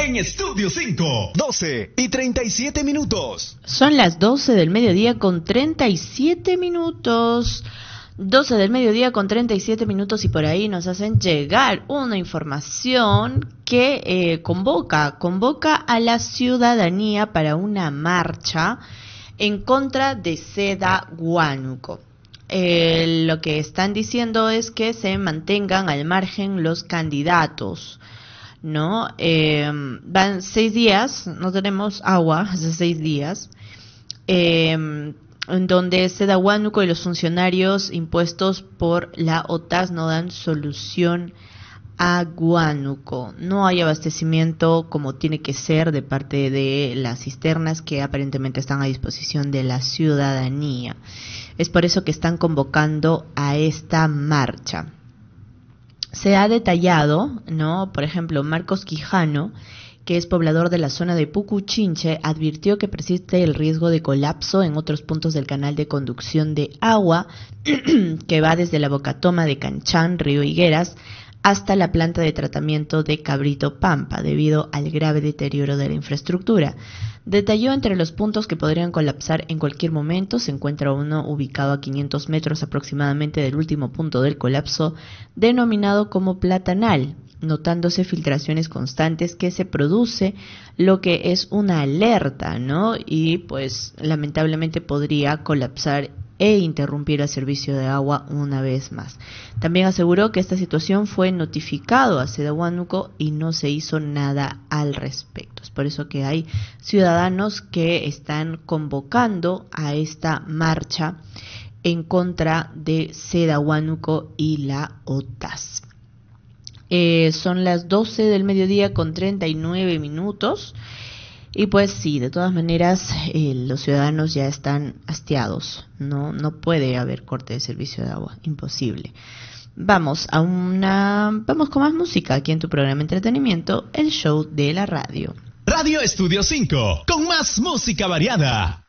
en Estudio 5. 12:37. Son las 12 del mediodía con 37 minutos. 12 del mediodía con 37 minutos y por ahí nos hacen llegar una información que convoca a la ciudadanía para una marcha en contra de Seda Huánuco. Lo que están diciendo es que se mantengan al margen los candidatos, ¿no? Van 6 días, no tenemos agua hace 6 días, en donde Seda Huánuco y los funcionarios impuestos por la OTAS no dan solución a Huánuco. No hay abastecimiento como tiene que ser de parte de las cisternas que aparentemente están a disposición de la ciudadanía. Es por eso que están convocando a esta marcha. Se ha detallado, ¿no? Por ejemplo, Marcos Quijano, que es poblador de la zona de Pucuchinche, advirtió que persiste el riesgo de colapso en otros puntos del canal de conducción de agua que va desde la Bocatoma de Canchán, Río Higueras, hasta la planta de tratamiento de Cabrito Pampa, debido al grave deterioro de la infraestructura. Detalló entre los puntos que podrían colapsar en cualquier momento, se encuentra uno ubicado a 500 metros aproximadamente del último punto del colapso, denominado como Platanal, notándose filtraciones constantes que se produce, lo que es una alerta, ¿no? Y pues lamentablemente podría colapsar e interrumpir el servicio de agua una vez más. También aseguró que esta situación fue notificado a Seda Huánuco y no se hizo nada al respecto. Es por eso que hay ciudadanos que están convocando a esta marcha en contra de Seda Huánuco y la OTAS. Son las 12 del mediodía con 39 minutos. Y pues sí, de todas maneras, los ciudadanos ya están hastiados. No puede haber corte de servicio de agua, imposible. Vamos con más música aquí en tu programa de entretenimiento, el show de la radio. Radio Estudio 5, con más música variada.